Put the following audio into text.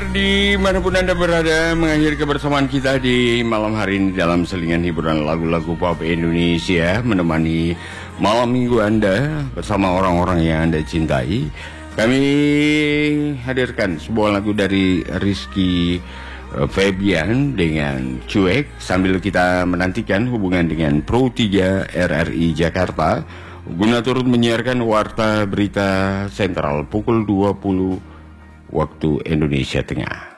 dimanapun Anda berada, mengakhiri kebersamaan kita di malam hari ini dalam selingan hiburan lagu-lagu pop Indonesia, menemani malam minggu Anda bersama orang-orang yang Anda cintai. Kami hadirkan sebuah lagu dari Rizky Febian dengan Cuek, sambil kita menantikan hubungan dengan Pro 3 RRI Jakarta guna turut menyiarkan warta berita sentral pukul 20 waktu Indonesia Tengah.